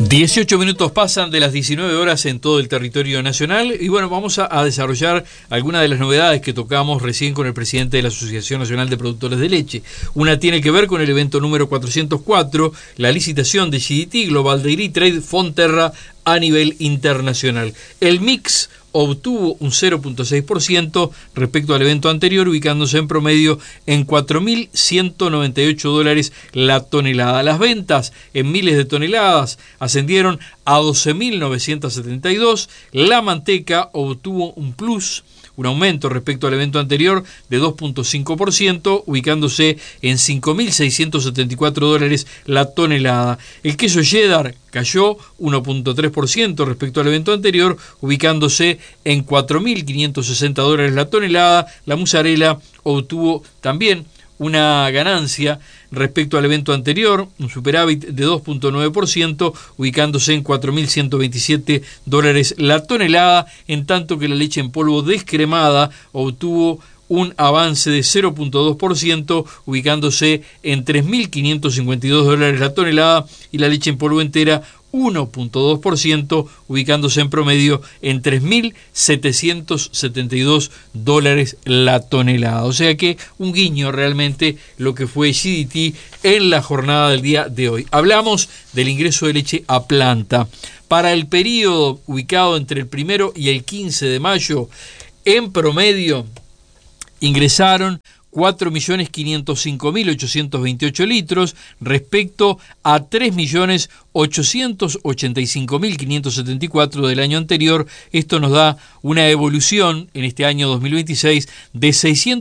18 minutos pasan de las 19 horas en todo el territorio nacional y bueno, vamos a desarrollar algunas de las novedades que tocamos recién con el presidente de la Asociación Nacional de Productores de Leche. Una tiene que ver con el evento número 404, la licitación de GDT Global Dairy Trade Fonterra a nivel internacional. El mix obtuvo un 0.6% respecto al evento anterior, ubicándose en promedio en $4.198 la tonelada. Las ventas en miles de toneladas ascendieron a 12.972. La manteca obtuvo un aumento respecto al evento anterior de 2.5%, ubicándose en $5.674 la tonelada. El queso cheddar cayó 1.3% respecto al evento anterior, ubicándose en $4.560 la tonelada. La mozzarella obtuvo también una ganancia respecto al evento anterior, un superávit de 2.9%, ubicándose en $4.127 la tonelada, en tanto que la leche en polvo descremada obtuvo un avance de 0.2%, ubicándose en $3.552 la tonelada, y la leche en polvo entera 1.2%, ubicándose en promedio en $3.772 la tonelada. O sea que un guiño realmente lo que fue GDT en la jornada del día de hoy. Hablamos del ingreso de leche a planta. Para el periodo ubicado entre el 1 y el 15 de mayo, en promedio ingresaron 4.505.828 litros respecto a 3.885.574 del año anterior. Esto nos da una evolución en este año 2026 de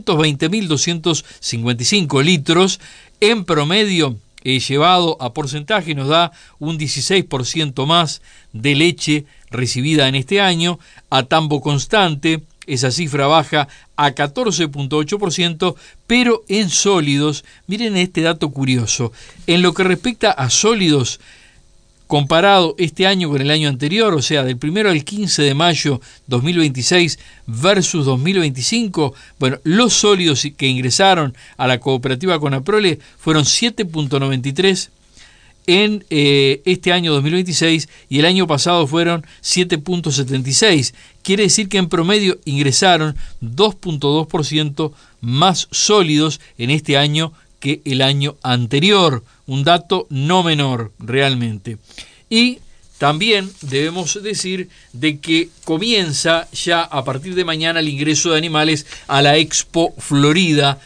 620.255 litros. En promedio, llevado a porcentaje, nos da un 16% más de leche recibida en este año. A tambo constante, esa cifra baja a 14.8%, pero en sólidos, miren este dato curioso, en lo que respecta a sólidos, comparado este año con el año anterior, o sea, del 1 al 15 de mayo 2026 versus 2025, bueno, los sólidos que ingresaron a la cooperativa Conaprole fueron 7.93 en este año 2026 y el año pasado fueron 7.76. Quiere decir que en promedio ingresaron 2.2% más sólidos en este año que el año anterior. Un dato no menor realmente. Y también debemos decir de que comienza ya a partir de mañana el ingreso de animales a la Expo Florida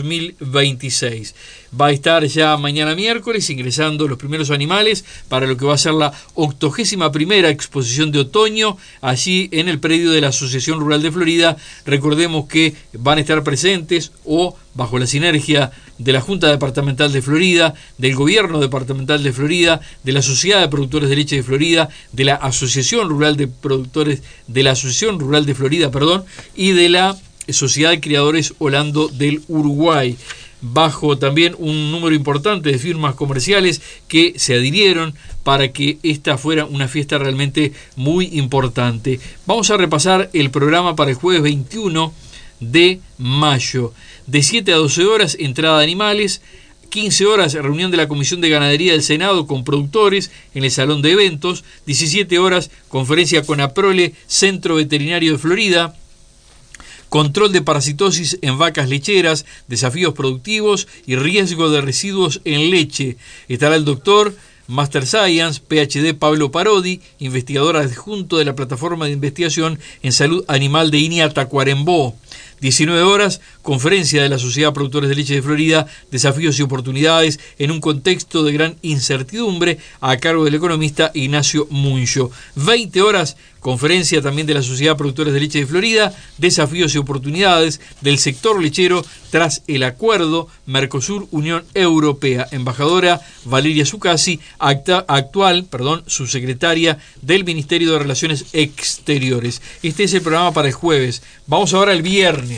2026. Va a estar ya mañana miércoles ingresando los primeros animales para lo que va a ser la 81ª exposición de otoño allí en el predio de la Asociación Rural de Florida. Recordemos que van a estar presentes o bajo la sinergia de la Junta Departamental de Florida, del Gobierno Departamental de Florida, de la Sociedad de Productores de Leche de Florida, de la Asociación Rural de Productores, de la Asociación Rural de Florida, y de la Sociedad de Criadores Holando del Uruguay, bajo también un número importante de firmas comerciales que se adhirieron para que esta fuera una fiesta realmente muy importante. Vamos a repasar el programa para el jueves 21 de mayo. De 7 a 12 horas, entrada de animales. 15 horas, reunión de la Comisión de Ganadería del Senado con productores en el Salón de Eventos. 17 horas, conferencia con Conaprole, Centro Veterinario de Florida. Control de parasitosis en vacas lecheras, desafíos productivos y riesgo de residuos en leche. Estará el doctor Master Science, PhD Pablo Parodi, investigador adjunto de la Plataforma de Investigación en Salud Animal de INIA Tacuarembó. 19 horas, conferencia de la Sociedad de Productores de Leche de Florida, desafíos y oportunidades en un contexto de gran incertidumbre, a cargo del economista Ignacio Muncho. 20 horas, conferencia también de la Sociedad de Productores de Leche de Florida, desafíos y oportunidades del sector lechero tras el acuerdo Mercosur-Unión Europea. Embajadora Valeria Zuccasi, actual subsecretaria del Ministerio de Relaciones Exteriores. Este es el programa para el jueves. Vamos ahora al viernes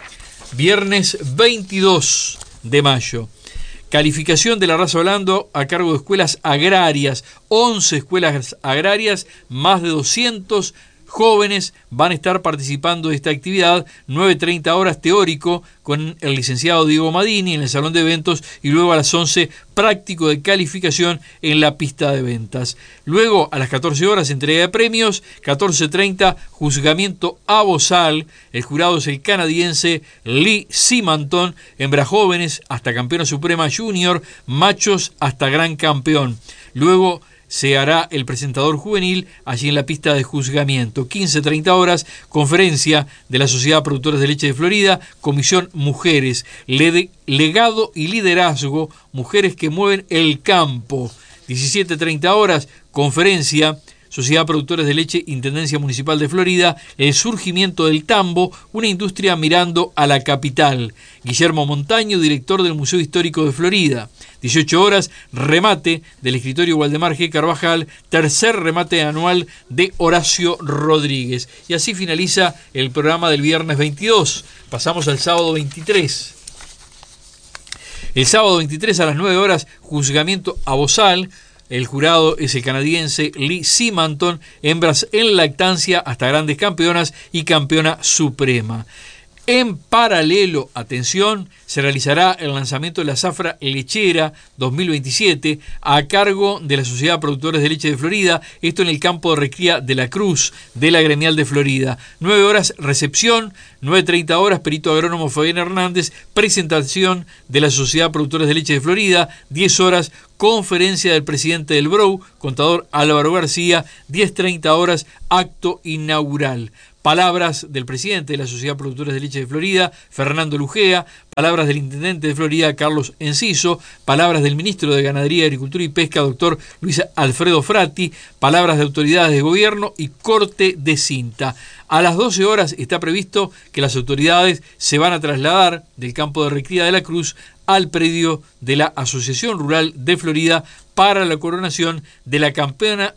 22 de mayo. Calificación de la raza Holando a cargo de escuelas agrarias, 11 escuelas agrarias, más de 200 jóvenes van a estar participando de esta actividad, 9:30 horas teórico con el licenciado Diego Madini en el salón de eventos y luego a las 11 práctico de calificación en la pista de ventas. Luego a las 14 horas entrega de premios, 14:30 juzgamiento a bozal, el jurado es el canadiense Lee Simanton, hembras jóvenes hasta campeona suprema junior, machos hasta gran campeón. Luego se hará el presentador juvenil allí en la pista de juzgamiento. 15:30 horas, conferencia de la Sociedad de Productores de Leche de Florida, Comisión Mujeres, legado y liderazgo, mujeres que mueven el campo. 17:30 horas, conferencia Sociedad de Productores de Leche, Intendencia Municipal de Florida, el surgimiento del tambo, una industria mirando a la capital. Guillermo Montaño, director del Museo Histórico de Florida. 18 horas, remate del escritorio Waldemar G. Carvajal, tercer remate anual de Horacio Rodríguez. Y así finaliza el programa del viernes 22. Pasamos al sábado 23. El sábado 23 a las 9 horas, juzgamiento a bozal. El jurado es el canadiense Lee Simanton, hembras en lactancia hasta grandes campeonas y campeona suprema. En paralelo, atención, se realizará el lanzamiento de la zafra lechera 2027 a cargo de la Sociedad de Productores de Leche de Florida, esto en el campo de recría de la Cruz, de la Gremial de Florida. 9 horas recepción, 9:30 horas perito agrónomo Fabián Hernández, presentación de la Sociedad de Productores de Leche de Florida, 10 horas conferencia del presidente del BROU, contador Álvaro García, 10:30 horas acto inaugural. Palabras del presidente de la Sociedad de Productores de Leche de Florida, Fernando Lugea, palabras del intendente de Florida, Carlos Enciso, palabras del ministro de Ganadería, Agricultura y Pesca, doctor Luis Alfredo Frati, palabras de autoridades de gobierno y corte de cinta. A las 12 horas está previsto que las autoridades se van a trasladar del campo de recría de la Cruz al predio de la Asociación Rural de Florida para la coronación de la campeona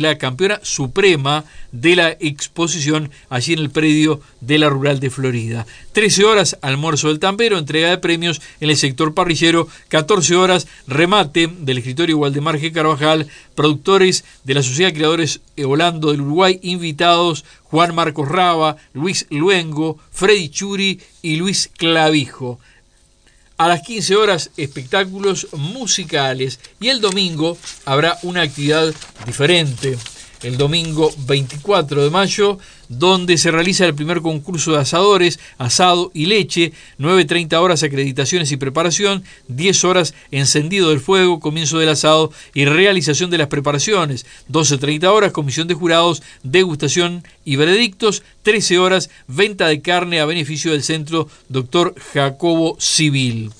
suprema de la exposición allí en el predio de la Rural de Florida. 13 horas, almuerzo del tambero, entrega de premios en el sector parrillero. 14 horas, remate del escritorio Waldemar G. Carvajal, productores de la Sociedad de Criadores Evolando del Uruguay, invitados Juan Marcos Raba, Luis Luengo, Freddy Churi y Luis Clavijo. A las 15 horas, espectáculos musicales. Y el domingo habrá una actividad diferente. El domingo 24 de mayo, donde se realiza el primer concurso de asadores, asado y leche. 9:30 horas, acreditaciones y preparación. 10 horas, encendido del fuego, comienzo del asado y realización de las preparaciones. 12:30 horas, comisión de jurados, degustación y veredictos. 13 horas, venta de carne a beneficio del centro Dr. Jacobo Civil.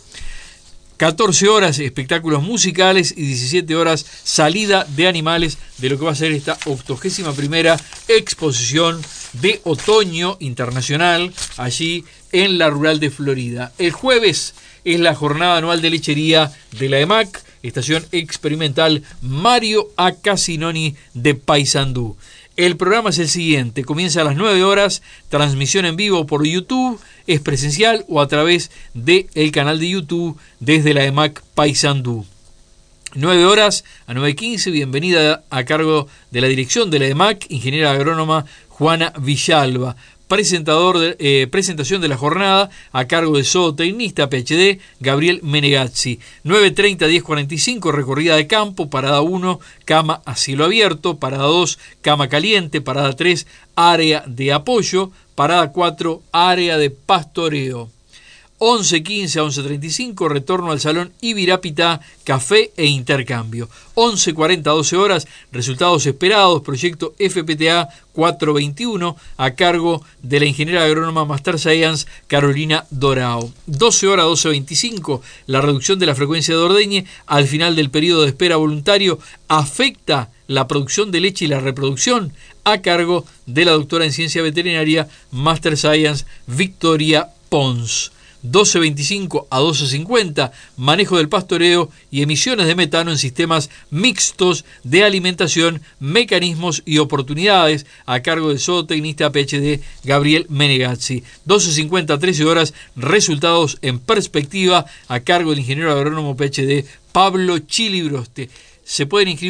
14 horas, espectáculos musicales y 17 horas, salida de animales de lo que va a ser esta 81ª exposición de otoño internacional allí en la Rural de Florida. El jueves es la jornada anual de lechería de la EMAC, Estación Experimental Mario A. Casinoni de Paysandú. El programa es el siguiente, comienza a las 9 horas, transmisión en vivo por YouTube, es presencial o a través del canal de YouTube desde la EMAC Paysandú. 9 horas a 9:15, bienvenida a cargo de la dirección de la EMAC, ingeniera agrónoma Juana Villalba. Presentación de la jornada a cargo de zootecnista PhD Gabriel Menegazzi. 9:30 a 10:45, recorrida de campo, parada 1, cama a cielo abierto, parada 2, cama caliente, parada 3, área de apoyo, parada 4, área de pastoreo. 11:15 a 11:35, retorno al Salón Ibirapitá, café e intercambio. 11:40 a 12 horas, resultados esperados, proyecto FPTA 421, a cargo de la ingeniera agrónoma Master Science Carolina Dorao. 12 horas a 12:25, la reducción de la frecuencia de ordeñe al final del periodo de espera voluntario afecta la producción de leche y la reproducción, a cargo de la doctora en ciencia veterinaria Master Science Victoria Pons. 12:25 a 12:50, manejo del pastoreo y emisiones de metano en sistemas mixtos de alimentación, mecanismos y oportunidades, a cargo del zootecnista PhD Gabriel Menegazzi. 12:50 a 13 horas, resultados en perspectiva, a cargo del ingeniero agrónomo PhD Pablo Chilibroste. Se pueden inscribir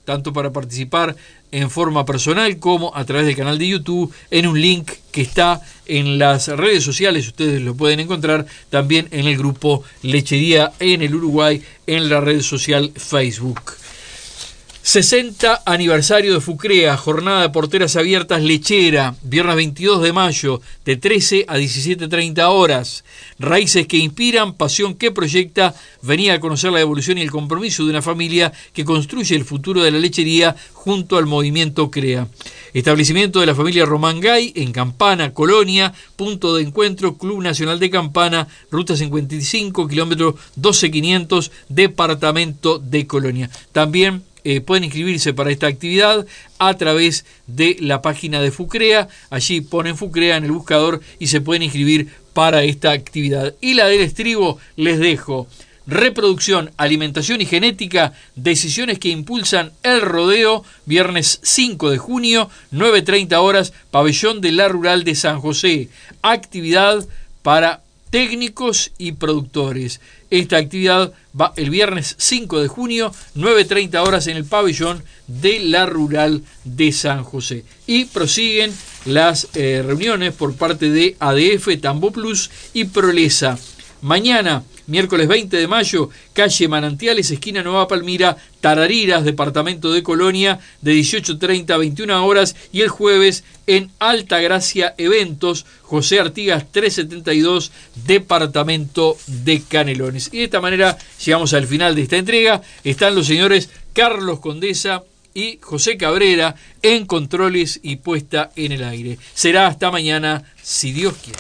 tanto para participar en forma personal como a través del canal de YouTube, en un link que está en las redes sociales. Ustedes lo pueden encontrar también en el grupo Lechería en el Uruguay, en la red social Facebook. 60 aniversario de Fucrea, jornada de porteras abiertas lechera, viernes 22 de mayo, de 13 a 17:30 horas. Raíces que inspiran, pasión que proyecta. Venía a conocer la evolución y el compromiso de una familia que construye el futuro de la lechería junto al movimiento CREA. Establecimiento de la familia Román Gay en Campana, Colonia, punto de encuentro Club Nacional de Campana, ruta 55, kilómetro 12500, departamento de Colonia. También pueden inscribirse para esta actividad a través de la página de Fucrea. Allí ponen Fucrea en el buscador y se pueden inscribir para esta actividad. Y la del estribo les dejo: reproducción, alimentación y genética, decisiones que impulsan el rodeo, viernes 5 de junio, 9:30 horas, pabellón de la Rural de San José. Actividad para técnicos y productores. Esta actividad va el viernes 5 de junio, 9:30 horas, en el pabellón de la Rural de San José. Y prosiguen las reuniones por parte de ADF, Tambo Plus y Prolesa. Mañana, miércoles 20 de mayo, calle Manantiales, esquina Nueva Palmira, Tarariras, departamento de Colonia, de 18:30 a 21 horas. Y el jueves en Altagracia Eventos, José Artigas 372, departamento de Canelones. Y de esta manera llegamos al final de esta entrega. Están los señores Carlos Condesa y José Cabrera en controles y puesta en el aire. Será hasta mañana, si Dios quiere.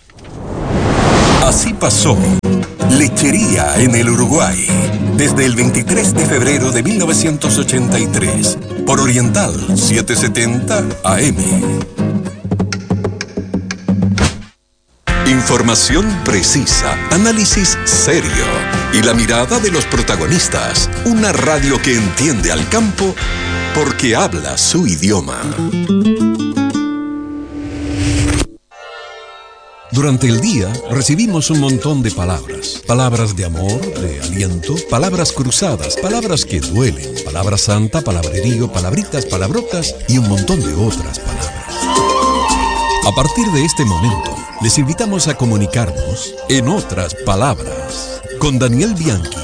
Así pasó Lechería en el Uruguay, desde el 23 de febrero de 1983, por Oriental 770 AM. Información precisa, análisis serio y la mirada de los protagonistas. Una radio que entiende al campo porque habla su idioma. Durante el día recibimos un montón de palabras. Palabras de amor, de aliento, palabras cruzadas, palabras que duelen, palabra santa, palabrerío, palabritas, palabrotas y un montón de otras palabras. A partir de este momento, les invitamos a comunicarnos en otras palabras con Daniel Bianchi.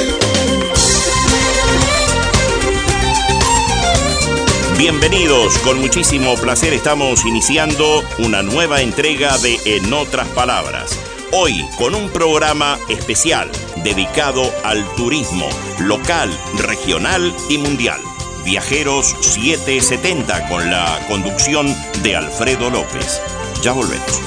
Bienvenidos, con muchísimo placer estamos iniciando una nueva entrega de En Otras Palabras. Hoy con un programa especial dedicado al turismo local, regional y mundial. Viajeros 770 con la conducción de Alfredo López. Ya volvemos.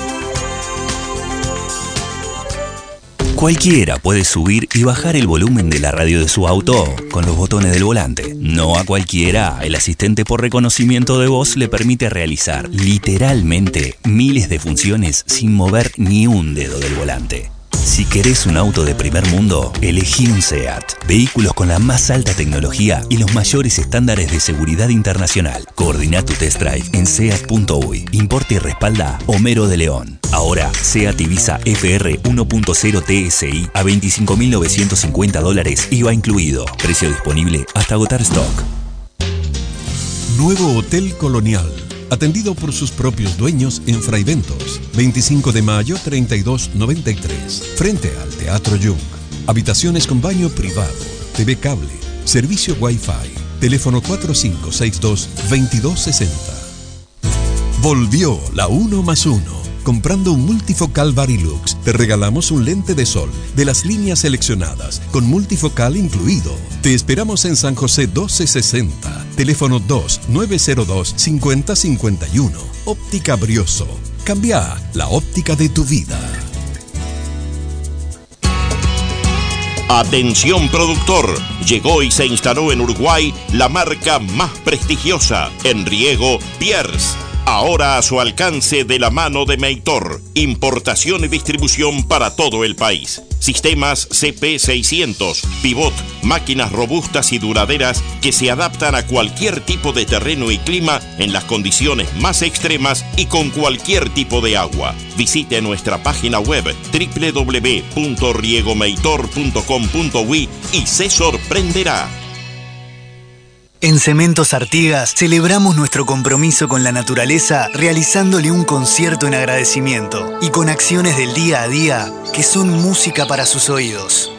Cualquiera puede subir y bajar el volumen de la radio de su auto con los botones del volante. No a cualquiera, el asistente por reconocimiento de voz le permite realizar literalmente miles de funciones sin mover ni un dedo del volante. Si querés un auto de primer mundo, elegí un SEAT. Vehículos con la más alta tecnología y los mayores estándares de seguridad internacional. Coordina tu test drive en SEAT.uy. Importa y respalda Homero de León. Ahora, SEAT Ibiza FR 1.0 TSI a $25.950, IVA incluido. Precio disponible hasta agotar stock. Nuevo Hotel Colonial, atendido por sus propios dueños en Fraiventos, 25 de mayo 3293, frente al Teatro Jung. Habitaciones con baño privado, TV cable, servicio Wi-Fi, teléfono 4562-2260. Volvió la 1+1. Comprando un multifocal Varilux, te regalamos un lente de sol de las líneas seleccionadas, con multifocal incluido. Te esperamos en San José 1260, teléfono 2902-5051. Óptica Brioso. Cambia la óptica de tu vida. Atención productor, llegó y se instaló en Uruguay la marca más prestigiosa en riego, Pierce. Ahora a su alcance de la mano de Meitor. Importación y distribución para todo el país. Sistemas CP600, pivot, máquinas robustas y duraderas que se adaptan a cualquier tipo de terreno y clima en las condiciones más extremas y con cualquier tipo de agua. Visite nuestra página web www.riegomeitor.com.uy y se sorprenderá. En Cementos Artigas celebramos nuestro compromiso con la naturaleza realizándole un concierto en agradecimiento y con acciones del día a día que son música para sus oídos.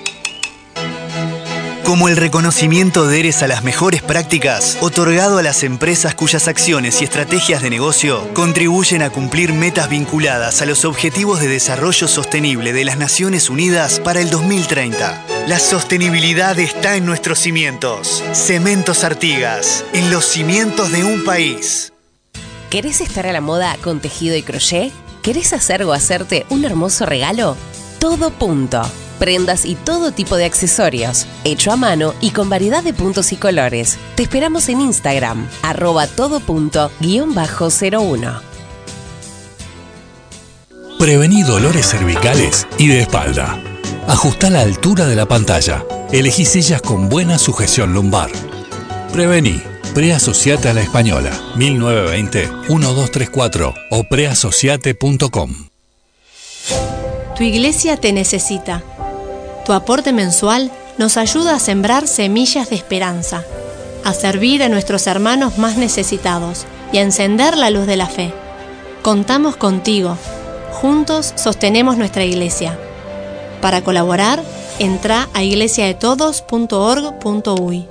Como el reconocimiento de ERES a las mejores prácticas, otorgado a las empresas cuyas acciones y estrategias de negocio contribuyen a cumplir metas vinculadas a los Objetivos de Desarrollo Sostenible de las Naciones Unidas para el 2030. La sostenibilidad está en nuestros cimientos. Cementos Artigas, en los cimientos de un país. ¿Querés estar a la moda con tejido y crochet? ¿Querés hacer o hacerte un hermoso regalo? Todo Punto. Prendas y todo tipo de accesorios, hecho a mano y con variedad de puntos y colores. Te esperamos en Instagram, @todopunto_01. Prevení dolores cervicales y de espalda. Ajustá la altura de la pantalla. Elegí sillas con buena sujeción lumbar. Prevení. Preasociate a la Española. 1920-1234 o preasociate.com. Tu iglesia te necesita. Tu aporte mensual nos ayuda a sembrar semillas de esperanza, a servir a nuestros hermanos más necesitados y a encender la luz de la fe. Contamos contigo. Juntos sostenemos nuestra iglesia. Para colaborar, entra a iglesiadetodos.org.uy.